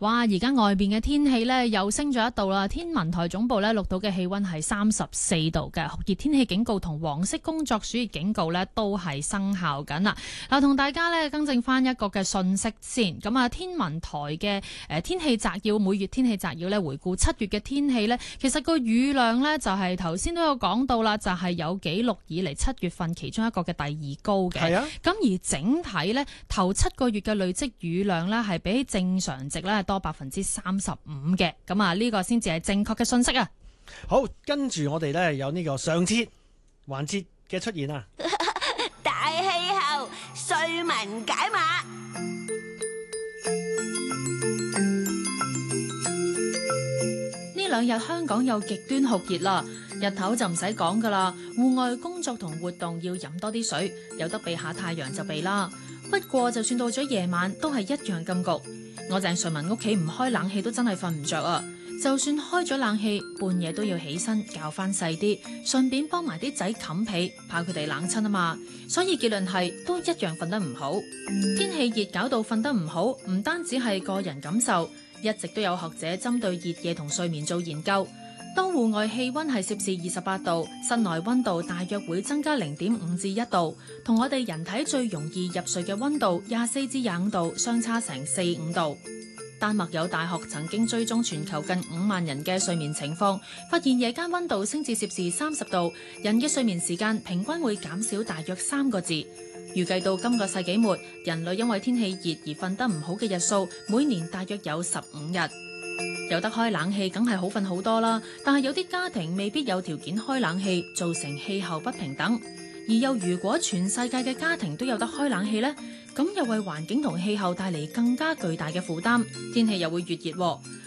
哇！而家外邊嘅天氣呢又升咗1度啦，天文台總部呢錄到嘅氣溫係34度嘅，酷熱天氣警告同黃色工作暑熱警告呢都係生效緊啦。嗱，同大家呢更正翻一個嘅信息先。咁啊，天文台嘅天氣摘要，每月天氣摘要呢回顧7月嘅天氣呢，其實個雨量呢就係頭先都有講到啦，就係有紀錄以嚟7月份其中一個嘅第2高嘅。係啊。咁而整體呢，頭7個月嘅累積雨量呢係比起正常值呢多35%嘅。咁啊，呢個先至係正確嘅信息啊。 好，跟住我哋呢有呢個上節環節嘅出現啊。 大氣候，瑞文解碼。 呢2日香港有極端酷熱啦，日頭就唔使講噶啦，戶外工作同活動要飲多啲水，有得避下太陽就避啦。不過就算到咗夜晚都係一樣咁焗。我鄭瑞文屋企唔開冷氣都真係瞓唔着啊！就算開咗冷氣，半夜都要起身較翻細啲，順便幫埋啲仔冚被，怕佢哋冷親啊嘛。所以結論係都一樣瞓得唔好。天氣熱搞到瞓得唔好，唔單止係個人感受，一直都有學者針對熱夜同睡眠做研究。當戶外氣溫係攝氏28度，室內溫度大約會增加0.5至1度，同我哋人體最容易入睡嘅溫度24至25度相差成4-5度。丹麥有大學曾經追蹤全球近5萬人嘅睡眠情況，發現夜間溫度升至攝氏30度，人嘅睡眠時間平均會減少大約3個字。預計到今個世紀末，人類因為天氣熱而瞓得唔好嘅日數，每年大約有15日。有得開冷氣梗係好瞓好多啦，但係有啲家庭未必有條件開冷氣，造成氣候不平等。而又如果全世界嘅家庭都有得開冷氣呢，咁又為環境同氣候帶嚟更加巨大嘅負擔，天氣又會越熱喎。